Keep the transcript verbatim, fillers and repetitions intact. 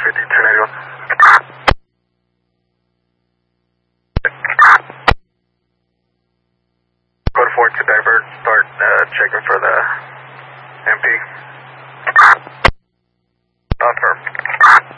fifty, two ninety-one. Code four to divert, start uh, checking for the M P.